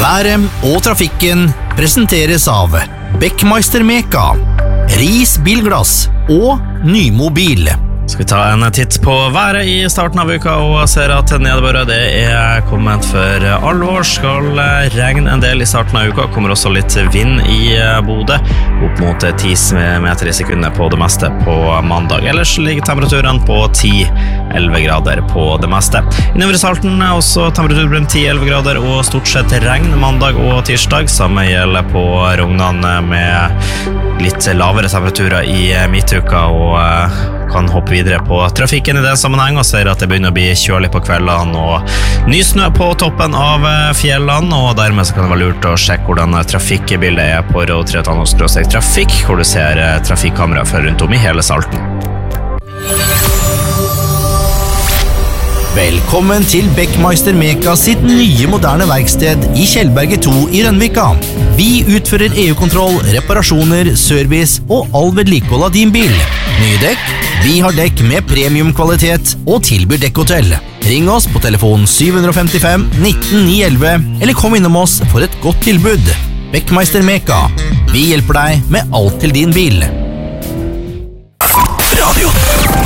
Været og trafikken presenteres av Beckmeister Meka, Ris Bilglass og Nymobil. Skal vi ta en titt på været i starten av uka og ser at nedbøret det kommet for alvor. Skal regne en del i starten av uka, kommer også litt vind i Bodø, opp mot 10 meter i sekundet på det meste på mandag. Ellers ligger temperaturen på 10-11 grader på det meste. Innover i Salten også temperatur rundt 10-11 grader og stort sett regn mandag og tirsdag. Samme gjelder på Rognan med litt lavere temperaturer i midtuka og kan hoppe videre på trafikken i den sammenheng og ser at det begynner å bli kjølig på kveldene og nysnø på toppen av fjellene, og dermed så kan det være lurt å sjekke hvordan trafikkbildet på Road 3-trafikk, hvor du ser trafikkamera for rundt om i hele Salten. Velkommen til Beckmeister Meka sitt nye moderne verksted i Kjellberget 2 i Rønvika. Vi utfører EU-kontroll, reparasjoner, service og all vedlikehold av din bil. Nye dekk? Vi har dekk med premiumkvalitet og tilbyr dekkhotell. Ring oss på telefon 755 19 911 eller kom innom oss for et godt tilbud. Beckmeister Meka. Vi hjelper deg med alt til din bil. Radio